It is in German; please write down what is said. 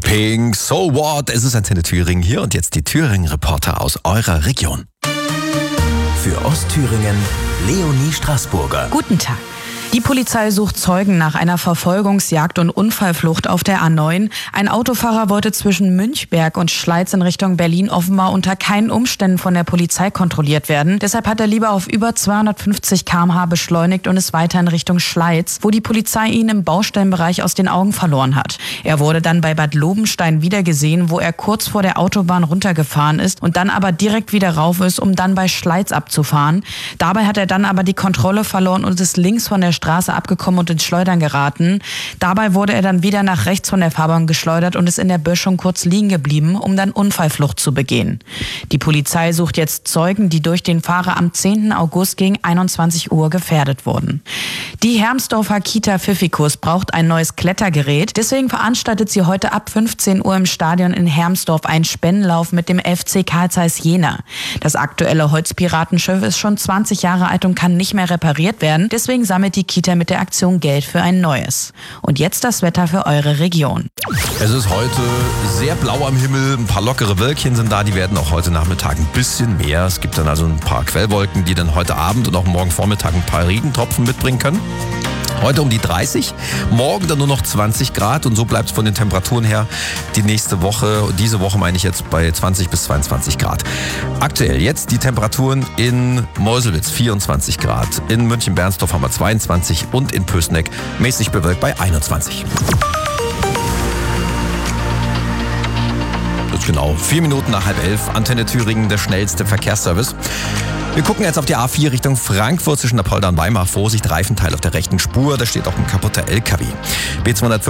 Pink, so what? Es ist Antenne Thüringen hier und jetzt die Thüringen-Reporter aus eurer Region. Für Ostthüringen Leonie Straßburger. Guten Tag. Die Polizei sucht Zeugen nach einer Verfolgungsjagd und Unfallflucht auf der A9. Ein Autofahrer wollte zwischen Münchberg und Schleiz in Richtung Berlin offenbar unter keinen Umständen von der Polizei kontrolliert werden. Deshalb hat er lieber auf über 250 km/h beschleunigt und ist weiter in Richtung Schleiz, wo die Polizei ihn im Baustellenbereich aus den Augen verloren hat. Er wurde dann bei Bad Lobenstein wiedergesehen, wo er kurz vor der Autobahn runtergefahren ist und dann aber direkt wieder rauf ist, um dann bei Schleiz abzufahren. Dabei hat er dann aber die Kontrolle verloren und ist links von der Straße abgekommen und ins Schleudern geraten. Dabei wurde er dann wieder nach rechts von der Fahrbahn geschleudert und ist in der Böschung kurz liegen geblieben, um dann Unfallflucht zu begehen. Die Polizei sucht jetzt Zeugen, die durch den Fahrer am 10. August gegen 21 Uhr gefährdet wurden. Die Hermsdorfer Kita Pfiffikus braucht ein neues Klettergerät. Deswegen veranstaltet sie heute ab 15 Uhr im Stadion in Hermsdorf einen Spendenlauf mit dem FC Carl Zeiss Jena. Das aktuelle Holzpiratenschiff ist schon 20 Jahre alt und kann nicht mehr repariert werden. Deswegen sammelt die Kita mit der Aktion Geld für ein neues. Und jetzt das Wetter für eure Region. Es ist heute sehr blau am Himmel, ein paar lockere Wölkchen sind da, die werden auch heute Nachmittag ein bisschen mehr. Es gibt dann also ein paar Quellwolken, die dann heute Abend und auch morgen Vormittag ein paar Regentropfen mitbringen können. Heute um die 30, morgen dann nur noch 20 Grad und so bleibt es von den Temperaturen her diese Woche meine ich jetzt bei 20 bis 22 Grad. Aktuell jetzt die Temperaturen in Meuselwitz 24 Grad, in München-Bernsdorf haben wir 22 und in Pößneck mäßig bewölkt bei 21. Das ist genau 4 Minuten nach 10:30, Antenne Thüringen, der schnellste Verkehrsservice. Wir gucken jetzt auf die A4 Richtung Frankfurt zwischen Apolda und Weimar. Vorsicht, Reifenteil auf der rechten Spur, da steht auch ein kaputter LKW. B205